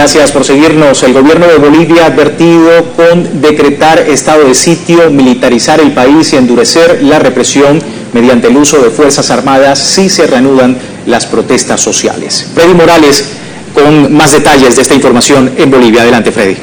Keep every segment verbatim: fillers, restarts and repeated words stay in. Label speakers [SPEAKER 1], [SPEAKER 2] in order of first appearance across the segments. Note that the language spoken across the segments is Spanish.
[SPEAKER 1] Gracias por seguirnos. El gobierno de Bolivia ha advertido con decretar estado de sitio, militarizar el país y endurecer la represión mediante el uso de fuerzas armadas si se reanudan las protestas sociales. Freddy Morales con más detalles de esta información en Bolivia. Adelante, Freddy.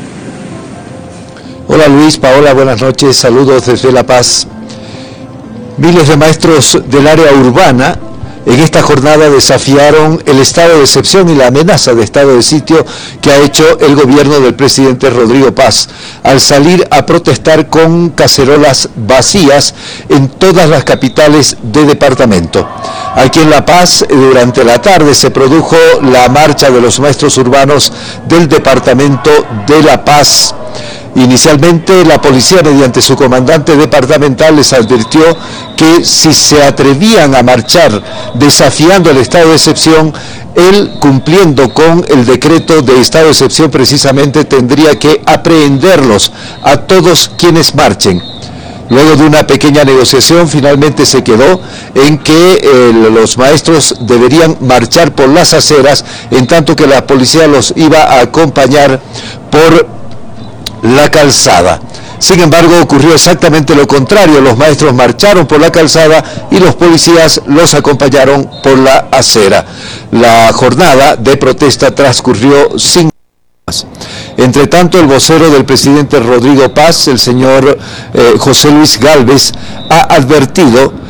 [SPEAKER 2] Hola Luis, Paola, buenas noches, saludos desde La Paz. Miles de maestros del área urbana en esta jornada desafiaron el estado de excepción y la amenaza de estado de sitio que ha hecho el gobierno del presidente Rodrigo Paz al salir a protestar con cacerolas vacías en todas las capitales de departamento. Aquí en La Paz, durante la tarde, se produjo la marcha de los maestros urbanos del departamento de La Paz. Inicialmente, la policía, mediante su comandante departamental, les advirtió que si se atrevían a marchar desafiando el estado de excepción, él, cumpliendo con el decreto de estado de excepción, precisamente tendría que aprehenderlos a todos quienes marchen. Luego de una pequeña negociación, finalmente se quedó en que eh, los maestros deberían marchar por las aceras, en tanto que la policía los iba a acompañar por la calzada. Sin embargo, ocurrió exactamente lo contrario. Los maestros marcharon por la calzada y los policías los acompañaron por la acera. La jornada de protesta transcurrió sin más. Entre tanto, el vocero del presidente Rodrigo Paz, el señor eh, José Luis Gálvez, ha advertido